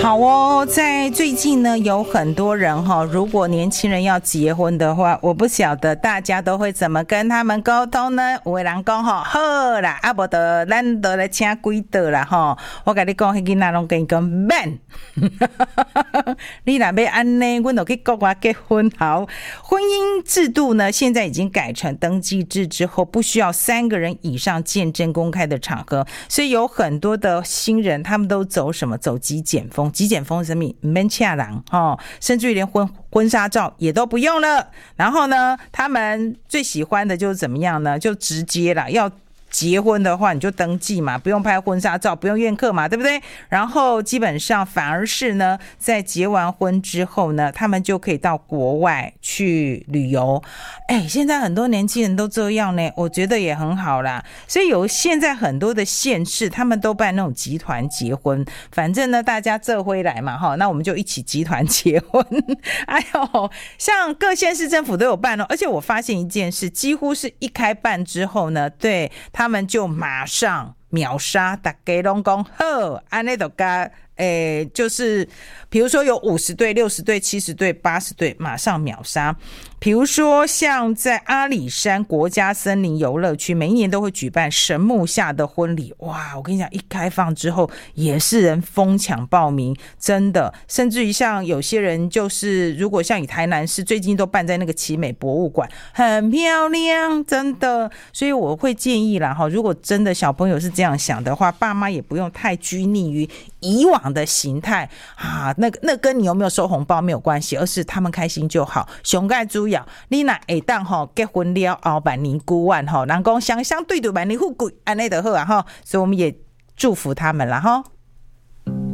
好哦，在最近呢，有很多人如果年轻人要结婚的话，我不晓得大家都会怎么跟他们沟通呢？有的人讲好啦，啊不的，咱都来请几道啦我跟你讲，那个那拢跟你讲免，你若要安呢，我就去国外结婚。好，婚姻制度呢，现在已经改成登记制之后，不需要3个人以上见证公开的场合，所以有很多的新人他们都走什么？走极简风。极简风是什么？免恰人甚至于连婚纱照也都不用了。然后呢，他们最喜欢的就是怎么样呢？就直接啦，要结婚的话你就登记嘛，不用拍婚纱照，不用宴客嘛，对不对？然后基本上反而是呢，在结完婚之后呢，他们就可以到国外去旅游。现在很多年轻人都这样呢，我觉得也很好啦。所以有现在很多的县市他们都办那种集团结婚，反正呢大家这回来嘛那我们就一起集团结婚。像各县市政府都有办而且我发现一件事，几乎是一开办之后呢，对他们就马上秒杀，大家都说好，这样就就是比如说有50对、60对、70对、80对，马上秒杀。比如说像在阿里山国家森林游乐区，每一年都会举办神木下的婚礼。哇，我跟你讲，一开放之后也是人疯抢报名，真的。甚至于像有些人就是如果像以台南市最近都办在那个奇美博物馆，很漂亮，真的。所以我会建议啦如果真的小朋友是这样想的话，爸妈也不用太拘泥于以往的形态那跟你有没有收红包没有关系，而是他们开心就好。上盖主要你若会当结婚了后万年古万人讲相对对万年富贵，安内就好所以我们也祝福他们啦